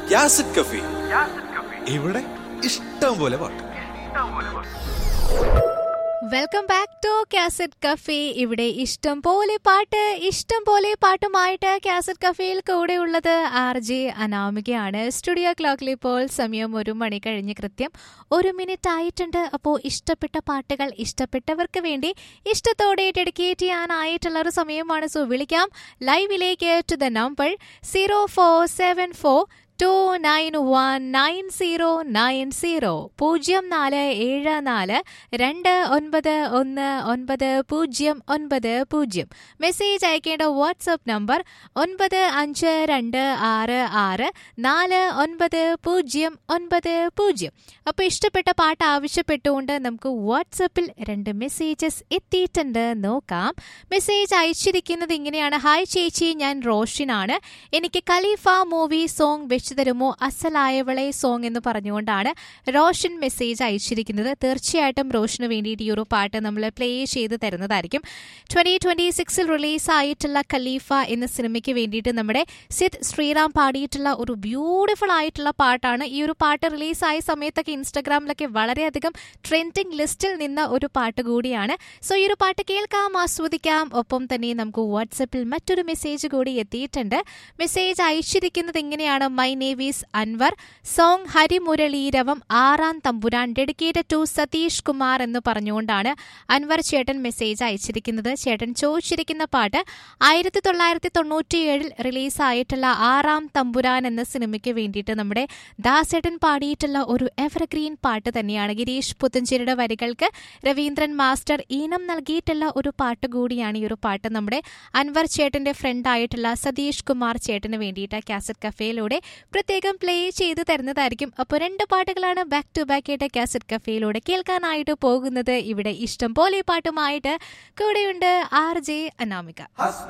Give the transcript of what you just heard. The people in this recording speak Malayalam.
യാസിഡ് കഫി. ഇവിടെ ഇഷ്ടം പോലെ പാട്ട്. Welcome back to cassette cafe. ഇവിടെ ഇഷ്ടം പോലെ പാട്ട്, ഇഷ്ടം പോലെ പാട്ടുമായിട്ട് കാസറ്റ് കഫേയിൽ കൂടെ ഉള്ളത് RJ അനാമികയാണ്. സ്റ്റുഡിയോ ക്ലോക്കിൽ ഇപ്പോൾ സമയം 1 മണി കഴിഞ്ഞ് കൃത്യം 1 മിനിറ്റ് ആയിട്ടുണ്ട്. അപ്പോൾ ഇഷ്ടപ്പെട്ട പാട്ടുകൾ ഇഷ്ടപ്പെട്ടവർക്ക് വേണ്ടി ഇഷ്ടത്തോടെ ഡെഡിക്കേറ്റ് ചെയ്യാനായിട്ടുള്ള ഒരു സമയമാണ്. സോ വിളിക്കാം ലൈവിലേക്ക് ടു ദ നമ്പർ 0474 2919090 0474 2919090. മെസ്സേജ് അയക്കേണ്ട വാട്സ്ആപ്പ് നമ്പർ 9526649090. അപ്പോൾ ഇഷ്ടപ്പെട്ട പാട്ട് ആവശ്യപ്പെട്ടുകൊണ്ട് നമുക്ക് വാട്സപ്പിൽ 2 മെസ്സേജസ് എത്തിയിട്ടുണ്ട്. നോക്കാം. മെസ്സേജ് അയച്ചിരിക്കുന്നത് ഇങ്ങനെയാണ്. ഹായ് ചേച്ചി, ഞാൻ റോഷിനാണ്. എനിക്ക് ഖലീഫ മൂവി സോങ് വെച്ച് തരുമോ, അസലായവളെ സോങ് എന്ന് പറഞ്ഞുകൊണ്ടാണ് റോഷൻ മെസ്സേജ് അയച്ചിരിക്കുന്നത്. തീർച്ചയായിട്ടും റോഷന് വേണ്ടിയിട്ട് ഈ ഒരു പാട്ട് നമ്മൾ പ്ലേ ചെയ്ത് തരുന്നതായിരിക്കും. 2026 റിലീസായിട്ടുള്ള ഖലീഫ എന്ന സിനിമയ്ക്ക് വേണ്ടിയിട്ട് നമ്മുടെ സിദ് ശ്രീറാം പാടിയിട്ടുള്ള ഒരു ബ്യൂട്ടിഫുൾ ആയിട്ടുള്ള പാട്ടാണ്. ഈ ഒരു പാട്ട് റിലീസായ സമയത്തൊക്കെ ഇൻസ്റ്റഗ്രാമിലൊക്കെ വളരെയധികം ട്രെൻഡിങ് ലിസ്റ്റിൽ നിന്ന ഒരു പാട്ട് കൂടിയാണ്. സോ ഈ ഒരു പാട്ട് കേൾക്കാം, ആസ്വദിക്കാം. ഒപ്പം തന്നെ നമുക്ക് വാട്സപ്പിൽ മറ്റൊരു മെസ്സേജ് കൂടി എത്തിയിട്ടുണ്ട്. മെസ്സേജ് അയച്ചിരിക്കുന്നത് ഇങ്ങനെയാണ്. My name is Anwar. Song Harimuraleeravam 6ാം Thampuran dedicated to Satheesh Kumar എന്ന് പറഞ്ഞുകൊണ്ടാണ് അൻവർ ചേട്ടൻ മെസ്സേജ് അയച്ചിരിക്കുന്നത്. ചേട്ടൻ ചോദിച്ചിരിക്കുന്ന പാട്ട് 1997 റിലീസായിട്ടുള്ള 6ാം തമ്പുരാൻ എന്ന സിനിമയ്ക്ക് വേണ്ടിയിട്ട് നമ്മുടെ ദാസേട്ടൻ പാടിയിട്ടുള്ള ഒരു എവർഗ്രീൻ പാട്ട് തന്നെയാണ്. ഗിരീഷ് പുത്തഞ്ചേരിയുടെ വരികൾക്ക് രവീന്ദ്രൻ മാസ്റ്റർ ഈണം നൽകിയിട്ടുള്ള ഒരു പാട്ട് കൂടിയാണ് ഈ ഒരു പാട്ട്. നമ്മുടെ അൻവർ ചേട്ടന്റെ ഫ്രണ്ട് ആയിട്ടുള്ള സതീഷ് കുമാർ ചേട്ടന് വേണ്ടിയിട്ട് കാസറ്റ് കഫേയിലൂടെ പ്രത്യേകം പ്ലേ ചെയ്ത് തരുന്നതായിരിക്കും. അപ്പോൾ 2 പാട്ടുകളാണ് ബാക്ക് ടു ബാക്ക് ആയിട്ട് കാസറ്റ് കഫേയിലൂടെ കേൾക്കാനായിട്ട് പോകുന്നത്. ഇവിടെ ഇഷ്ടം പോലെ പാട്ടുമായിട്ട് കൂടെയുണ്ട് RJ അനാമിക.